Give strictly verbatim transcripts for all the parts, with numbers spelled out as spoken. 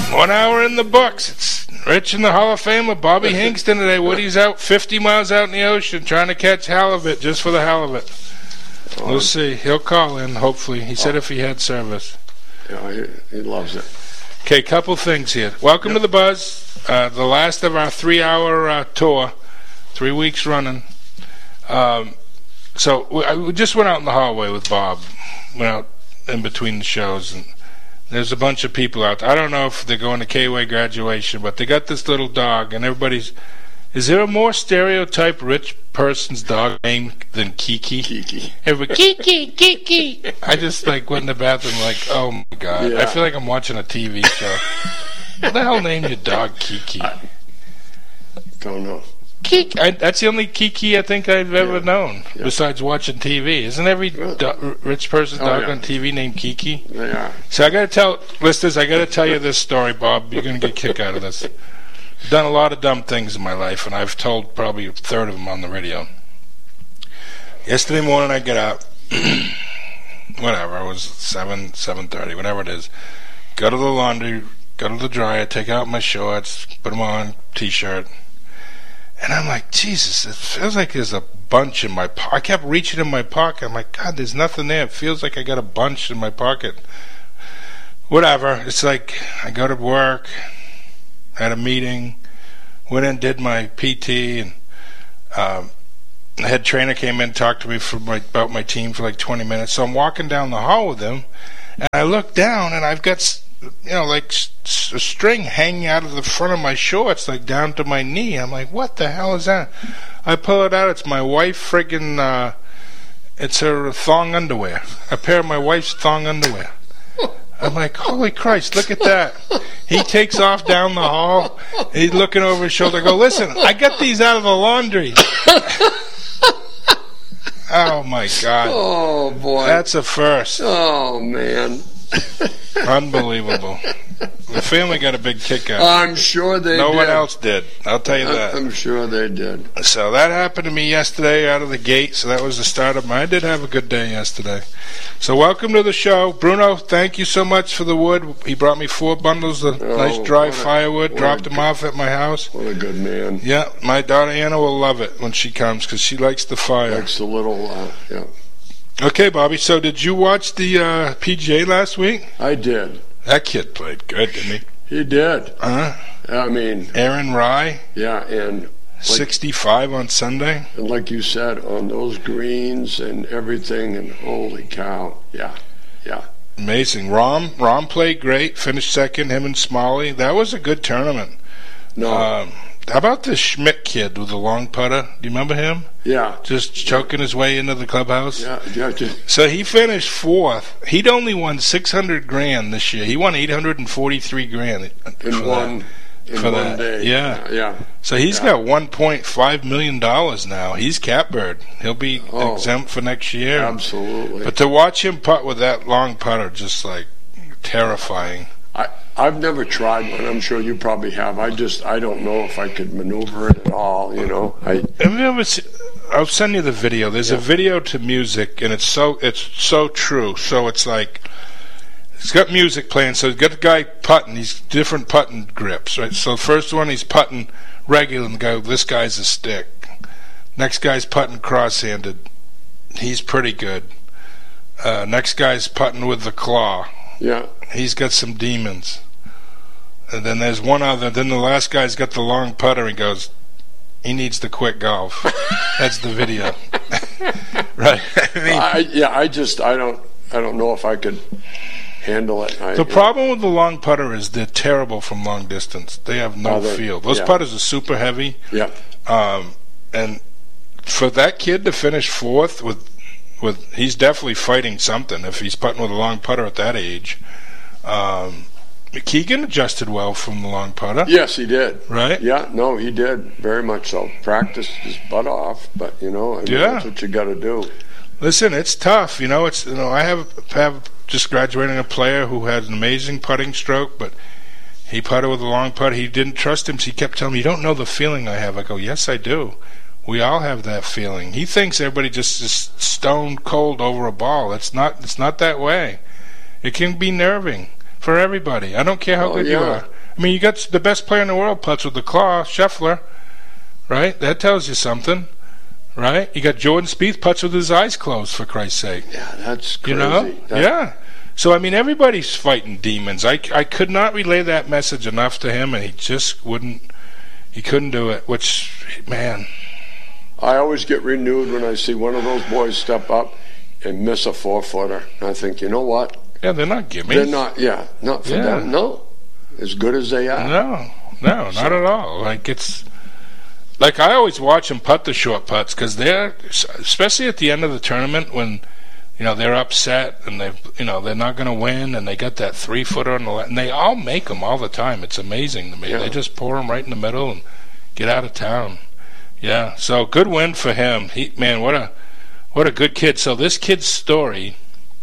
One hour in the books. It's Rich in the Hall of Fame with Bobby Hingston today. Woody's out fifty miles out in the ocean trying to catch halibut just for the halibut. We'll see. He'll call in, hopefully. He said if he had service. Yeah, he, he loves it. Okay, couple things here. Welcome yep. to the Buzz, uh, the last of our three-hour uh, tour, three weeks running. Um, so we, we just went out in the hallway with Bob, went out in between the shows, and there's a bunch of people out there. I don't know if they're going to K-Way graduation, but they got this little dog, and everybody's... Is there a more stereotype rich person's dog name than Kiki? Kiki. Everybody, Kiki, Kiki. I just like went in the bathroom like, oh my God. Yeah. I feel like I'm watching a T V show. What the hell named your dog Kiki? I don't know. Kiki. I, that's the only Kiki I think I've ever Yeah. known, Yeah. besides watching T V. Isn't every do- rich person's Oh, dog yeah. on T V named Kiki? Yeah. So I got to tell listeners, I got to tell you this story, Bob. You're going to get a kick out of this. I've done a lot of dumb things in my life, and I've told probably a third of them on the radio. Yesterday morning, I get up, whatever, it was seven, seven thirty, whatever it is. Go to the laundry, go to the dryer, take out my shorts, put them on, T-shirt. And I'm like, Jesus, it feels like there's a bunch in my pocket. I kept reaching in my pocket. I'm like, God, there's nothing there. It feels like I got a bunch in my pocket. Whatever. It's like I go to work, had a meeting, went in, did my P T, and um, the head trainer came in and talked to me for my, about my team for like twenty minutes. So I'm walking down the hall with him, and I look down, and I've got, you know, like a string hanging out of the front of my shorts, like down to my knee. I'm like, what the hell is that? I pull it out. It's my wife friggin', uh, it's her thong underwear. A pair of my wife's thong underwear. I'm like, holy Christ, look at that. He takes off down the hall. He's looking over his shoulder. I go, listen, I got these out of the laundry. Oh, my God. Oh, boy. That's a first. Oh, man. Unbelievable. The family got a big kick out. I'm sure they no did. No one else did. I'll tell you that. I'm sure they did. So that happened to me yesterday out of the gate. So that was the start of my... I did have a good day yesterday. So welcome to the show. Bruno, thank you so much for the wood. He brought me four bundles of Oh, nice dry what a- firewood, what dropped a them good- off at my house. What a good man. Yeah, my daughter Anna will love it when she comes because she likes the fire. Likes the little, uh, yeah. Okay, Bobby, so did you watch the uh, P G A last week? I did. That kid played good, didn't he? He did. Uh-huh. I mean, Aaron Rye, yeah, and like, sixty-five on Sunday. and like you said, on those greens and everything, and holy cow, yeah, yeah. Amazing. Rom, Rom played great, finished second, him and Smalley. That was a good tournament. No, Um, how about the Schmidt kid with the long putter? Do you remember him? yeah, Just choking his way into the clubhouse? yeah, yeah. Just, So he finished fourth. He'd only won six hundred grand this year. He won eight hundred forty-three grand for in that. one, in For one that, day. yeah. yeah, yeah. So he's Yeah. got one point five million dollars now. He's catbird. He'll be Oh, exempt for next year. Absolutely. But to watch him putt with that long putter, just like terrifying. I, I've never tried one. I'm sure you probably have. I just, I don't know if I could maneuver it at all, you know. I Have you ever seen, I'll send you the video. There's Yeah. a video to music, and it's so it's so true. So it's like it's got music playing. So it's got the guy putting. He's different putting grips, right? So the first one he's putting regular, and the guy, this guy's a stick. Next guy's putting cross-handed. He's pretty good. Uh, next guy's putting with the claw. yeah. He's got some demons. And then there's one other. Then the last guy's got the long putter and goes, he needs to quit golf. That's the video. Right? I mean, I, yeah, I just, I don't, I don't know if I could handle it. I, the problem with the long putter is they're terrible from long distance. They have no Oh, they- feel. Those yeah. putters are super heavy. Yeah. Um, and for that kid to finish fourth with, with he's definitely fighting something if he's putting with a long putter at that age. Um, Keegan adjusted well from the long putter. Yes, he did. Right? Yeah, no, he did very much so. Practiced his butt off, but you know, I mean, Yeah. that's what you got to do. Listen, it's tough. You know, it's you know, I have have just graduating a player who had an amazing putting stroke, but he putted with a long putt. He didn't trust him, so he kept telling me, "You don't know the feeling I have." I go, "Yes, I do. We all have that feeling." He thinks everybody just is stone cold over a ball. It's not. It's not that way. It can be nerving for everybody. I don't care how Oh, good yeah. you are. I mean, you got the best player in the world putts with the claw, Scheffler, right? That tells you something, right? You got Jordan Spieth putts with his eyes closed, for Christ's sake. Yeah, that's crazy. You know? That, yeah. So, I mean, everybody's fighting demons. I, I could not relay that message enough to him, and he just wouldn't, he couldn't do it, which, man. I always get renewed when I see one of those boys step up and miss a four-footer. And I think, you know what? Yeah, they're not gimmies. They're not, yeah, not for Yeah. them, no. As good as they are. No, no, not at all. Like, it's, like, I always watch them putt the short putts, because they're, especially at the end of the tournament when, you know, they're upset and they, you know, they're not going to win, and they got that three footer on the left, and they all make them all the time. It's amazing to me. Yeah. They just pour them right in the middle and get out of town. Yeah, so good win for him. He, man, what a, what a good kid. So this kid's story,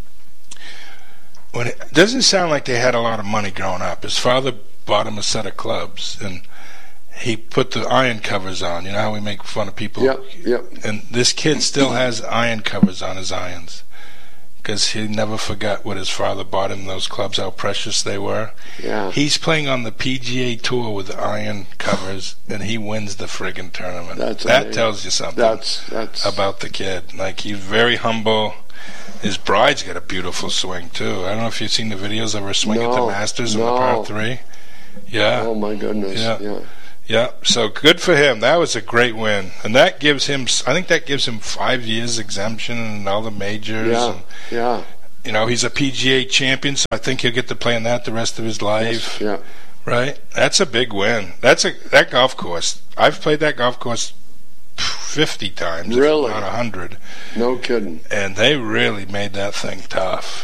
when it doesn't sound like they had a lot of money growing up. His father bought him a set of clubs, and he put the iron covers on. You know how we make fun of people? Yep, yep. And this kid still has iron covers on his irons, because he never forgot what his father bought him, those clubs, how precious they were. Yeah. He's playing on the P G A Tour with iron covers, and he wins the friggin' tournament. That's that amazing. tells you something That's, that's, about the kid. Like, he's very humble. His bride's got a beautiful swing, too. I don't know if you've seen the videos of her swing at the No, Masters in no. the par three. Yeah. oh my goodness, Yeah. yeah. Yeah, so good for him. That was a great win. And that gives him, I think that gives him five years exemption in all the majors. Yeah, And, yeah. you know, he's a P G A champion, so I think he'll get to play in that the rest of his life. Yeah. Right? That's a big win. That's a that golf course. I've played that golf course fifty times, Really? if not one hundred. No kidding. And they really made that thing tough.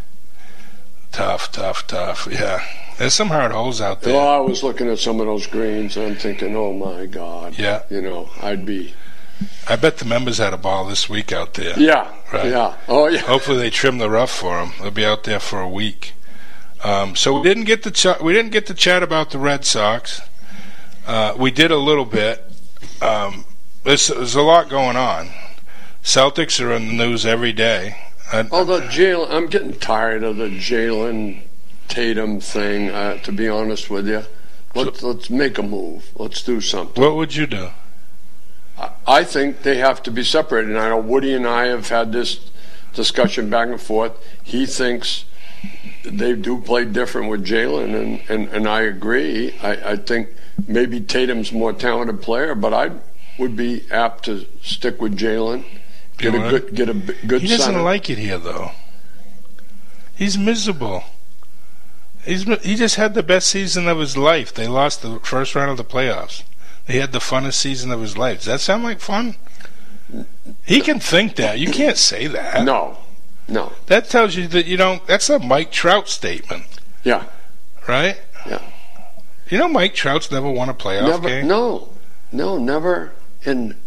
Tough, tough, tough. Yeah. There's some hard holes out there. Well, I was looking at some of those greens, and I'm thinking, oh my God. Yeah. You know, I'd be. I bet the members had a ball this week out there. Yeah. Right. Yeah. Oh yeah. Hopefully they trim the rough for them. They'll be out there for a week. Um, so we didn't get to ch- we didn't get to chat about the Red Sox. Uh, we did a little bit. Um, there's, there's a lot going on. Celtics are in the news every day. I, Oh, the Jalen. I'm getting tired of the Jalen Tatum thing. Uh, to be honest with you, let's let's make a move. Let's do something. what would you do? I, I think they have to be separated. And I know Woody and I have had this discussion back and forth. He thinks they do play different with Jalen, and, and, and I agree. I, I think maybe Tatum's a more talented player, but I would be apt to stick with Jalen. Get You a would? good, get a b- good. He doesn't center. like it here, though. He's miserable. He's mi- he just had the best season of his life. They lost the first round of the playoffs. He had the funnest season of his life. Does that sound like fun? He can think that. You can't say that. No, no. That tells you that you don't. That's a Mike Trout statement, Yeah, right? yeah. You know, Mike Trout's never won a playoff Never. game. No, no, never. And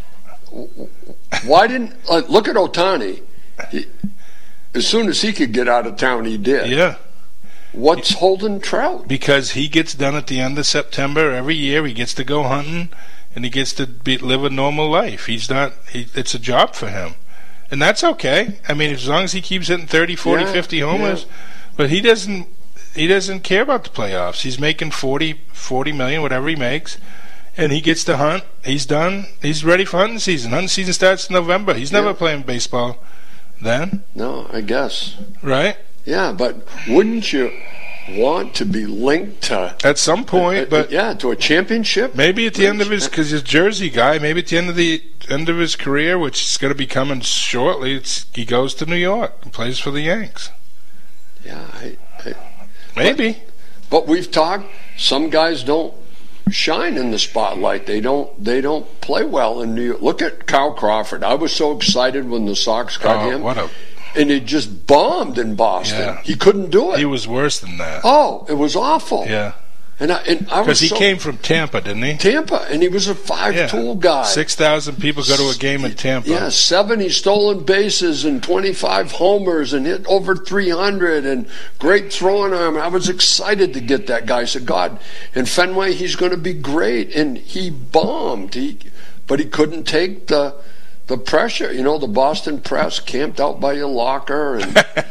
why didn't uh, look at Ohtani? He, as soon as he could get out of town, he did. Yeah, What's holding Trout? because he gets done at the end of September every year. He gets to go hunting, and he gets to be, live a normal life. He's not. He, it's a job for him, and that's okay. I mean, as long as he keeps hitting thirty, forty, Yeah, fifty homers, yeah. but he doesn't. He doesn't care about the playoffs. He's making forty, forty million, whatever he makes, and he gets to hunt. He's done. He's ready for hunting season. Hunting season starts in November. He's never Yeah. playing baseball then, No, I guess. right? Yeah, but wouldn't you want to be linked to? At some point, uh, but yeah, to a championship. maybe at the end of his, because he's a Jersey guy, maybe at the end of the end of his career, which is going to be coming shortly, it's, he goes to New York and plays for the Yanks. Yeah, I, I, Maybe. but we've talked. Some guys don't shine in the spotlight. They don't. They don't play well in New York. Look at Kyle Crawford. I was so excited when the Sox got Oh, him, what a! and he just bombed in Boston. Yeah. He couldn't do it. He was worse than that. oh, it was awful. Yeah, And I, and I was because he so, came from Tampa, didn't he? Tampa, and he was a five-tool guy. Six thousand people go to a game in Tampa. Yeah, seventy stolen bases and twenty-five homers and hit over three hundred and great throwing arm. I was excited to get that guy. I said, God, in Fenway, he's going to be great. And he bombed. He, but he couldn't take the the pressure. You know, the Boston press camped out by your locker. And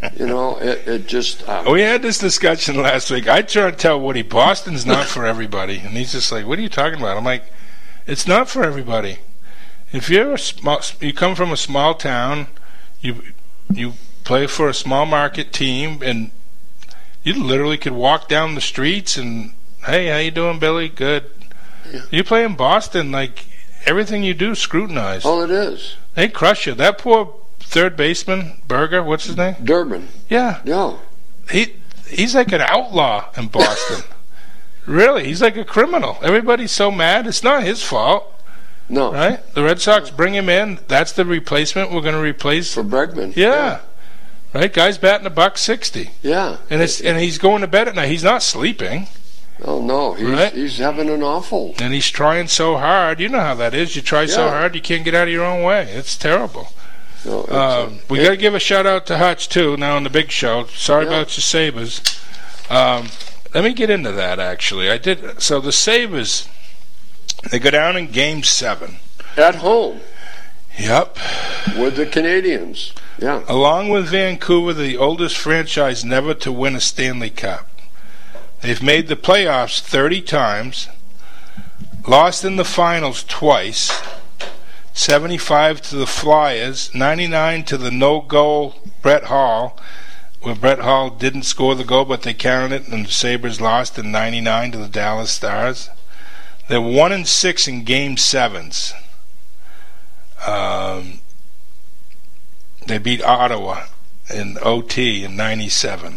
You know, it, it just... Um, we had this discussion last week. I try to tell Woody, Boston's not for everybody. And he's just like, what are you talking about? I'm like, it's not for everybody. If you're a small, you come from a small town, you you play for a small market team, and you literally could walk down the streets and, hey, how you doing, Billy? Good. Yeah. You play in Boston, like, everything you do is scrutinized. Oh, it is. They crush you. That poor third baseman, Berger, what's his name? Durbin. Yeah. Yeah. He he's like an outlaw in Boston. Really, he's like a criminal. Everybody's so mad. It's not his fault. No. Right? The Red Sox bring him in. That's the replacement we're going to replace. For Bregman. Yeah. yeah. Right? Guy's batting a buck sixty. Yeah. And it's and he's going to bed at night. He's not sleeping. Oh, no. He's, right? he's having an awful. And he's trying so hard. You know how that is. You try yeah. so hard, you can't get out of your own way. It's terrible. No, it's, um, we got to give a shout out to Hutch, too, now on the big show. Sorry yeah. about your Sabres. Um, let me get into that, actually. I did. So the Sabres, they go down in Game seven. At home. Yep. With the Canadians. Yeah. Along with Vancouver, the oldest franchise never to win a Stanley Cup. They've made the playoffs thirty times, lost in the finals twice, seventy-five to the Flyers, ninety-nine to the no-goal Brett Hall, where Brett Hall didn't score the goal, but they counted it, and the Sabres lost in ninety-nine to the Dallas Stars. They're one and six in Game Sevens. Um, they beat Ottawa in O T in ninety-seven.